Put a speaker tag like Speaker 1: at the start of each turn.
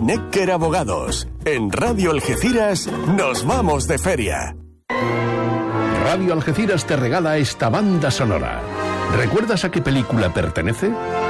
Speaker 1: Necker Abogados. En Radio Algeciras nos vamos de feria.
Speaker 2: Radio Algeciras te regala esta banda sonora. ¿Recuerdas a qué película pertenece?